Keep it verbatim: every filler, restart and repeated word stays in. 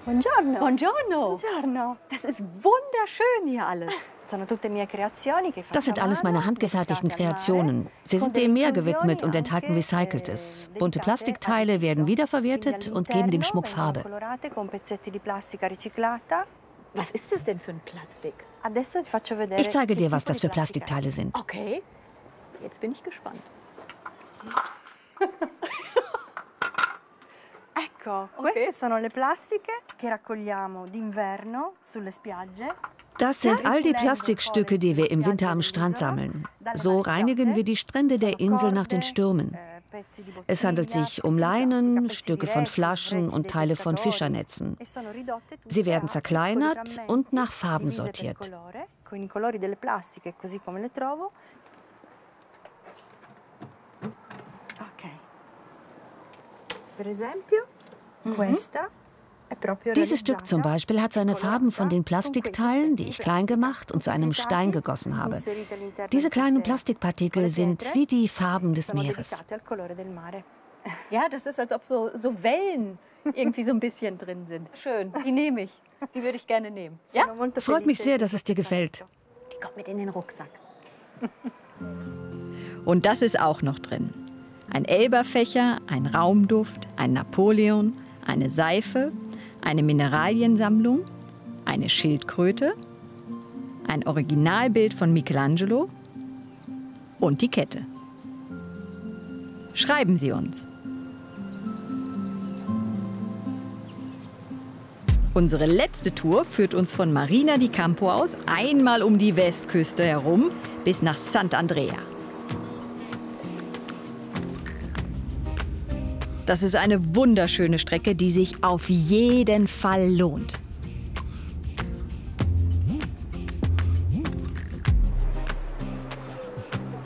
Buongiorno. Buongiorno. Buongiorno. Das ist wunderschön hier alles. Das sind alles meine handgefertigten Kreationen. Sie sind dem Meer gewidmet und enthalten Recyceltes. Bunte Plastikteile werden wiederverwertet und geben dem Schmuck Farbe. Was ist das denn für ein Plastik? Ich zeige dir, was das für Plastikteile sind. Okay, jetzt bin ich gespannt. Ecco, queste sono le plastiche che raccogliamo d'inverno sulle spiagge. Das sind all die Plastikstücke, die wir im Winter am Strand sammeln. So reinigen wir die Strände der Insel nach den Stürmen. Es handelt sich um Leinen, Stücke von Flaschen und Teile von Fischernetzen. Sie werden zerkleinert und nach Farben sortiert. Dieses Stück zum Beispiel hat seine Farben von den Plastikteilen, die ich klein gemacht und zu einem Stein gegossen habe. Diese kleinen Plastikpartikel sind wie die Farben des Meeres. Ja, das ist, als ob so, so Wellen irgendwie so ein bisschen drin sind. Schön, die nehme ich. Die würde ich gerne nehmen. Ja? Freut mich sehr, dass es dir gefällt. Die kommt mit in den Rucksack. Und das ist auch noch drin. Ein Elberfächer, ein Raumduft, ein Napoleon, eine Seife, eine Mineraliensammlung, eine Schildkröte, ein Originalbild von Michelangelo und die Kette. Schreiben Sie uns. Unsere letzte Tour führt uns von Marina di Campo aus einmal um die Westküste herum bis nach Sant'Andrea. Das ist eine wunderschöne Strecke, die sich auf jeden Fall lohnt.